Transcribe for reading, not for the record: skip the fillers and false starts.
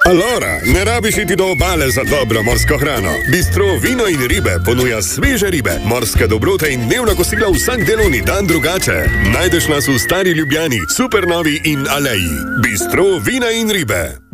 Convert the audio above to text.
Allora, ne rabiš iti do obale za dobro morsko hrano. Bistro Vino in ribe ponuja sveže ribe, morske dobrote in dnevna kosila vsak delovni dan drugače. Najdeš nas v Stari Ljubljani, Supernovi in Aleji. Bistro Vina in ribe.